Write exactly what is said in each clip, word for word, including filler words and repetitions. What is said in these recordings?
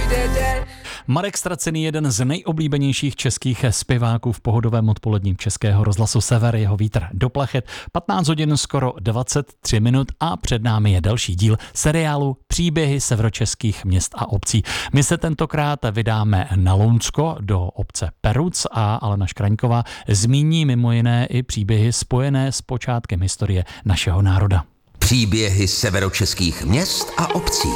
Marek Stracený, jeden z nejoblíbenějších českých zpěváků v pohodovém odpoledním Českého rozhlasu Sever, jeho vítr do plachet. patnáct hodin, skoro dvacet tři minut a před námi je další díl seriálu Příběhy severočeských měst a obcí. My se tentokrát vydáme na Lounsko do obce Peruc a Alena Škraňková zmíní mimo jiné i příběhy spojené s počátkem historie našeho národa. Příběhy severočeských měst a obcí.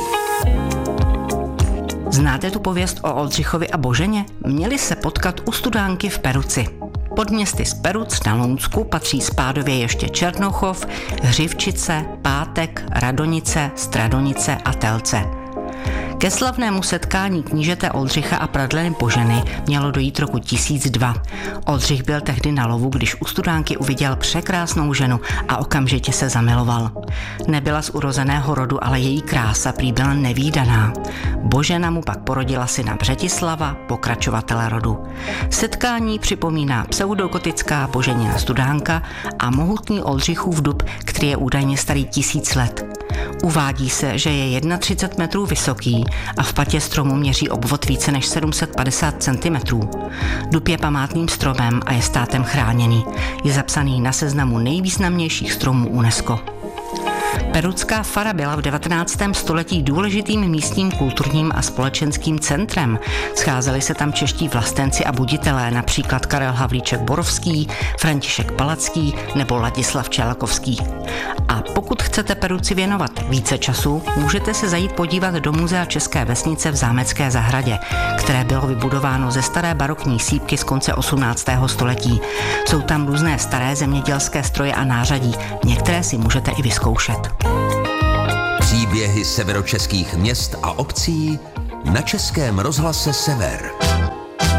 Znáte tu pověst o Oldřichovi a Boženě? Měli se potkat u studánky v Peruci. Pod městy z Peruc na Lounsku patří spádově ještě Černochov, Hřivčice, Pátek, Radonice, Stradonice a Telce. Ke slavnému setkání knížete Oldřicha a pradleny Boženy mělo dojít roku tisíc dva. Oldřich byl tehdy na lovu, když u studánky uviděl překrásnou ženu a okamžitě se zamiloval. Nebyla z urozeného rodu, ale její krása prý byla nevídaná. Božena mu pak porodila syna Břetislava, pokračovatele rodu. Setkání připomíná pseudogotická Boženina studánka a mohutný Oldřichův dub, který je údajně starý tisíc let. Uvádí se, že je třicet jedna metrů vysoký a v patě stromu měří obvod více než sedm set padesát centimetrů. Dub je památným stromem a je státem chráněný. Je zapsaný na seznamu nejvýznamnějších stromů UNESCO. Perucká fara byla v devatenáctém století důležitým místním kulturním a společenským centrem. Scházeli se tam čeští vlastenci a buditelé, například Karel Havlíček Borovský, František Palacký nebo Ladislav Čelakovský. A pokud chcete Peruci věnovat více času, můžete se zajít podívat do muzea České vesnice v Zámecké zahradě, které bylo vybudováno ze staré barokní sýpky z konce osmnáctého století. Jsou tam různé staré zemědělské stroje a nářadí, některé si můžete i vyzkoušet. Příběhy severočeských měst a obcí na Českém rozhlase Sever.